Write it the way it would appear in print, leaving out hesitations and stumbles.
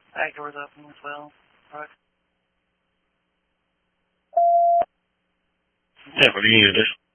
Back door's open as well. Right. Yeah, what do you need to do?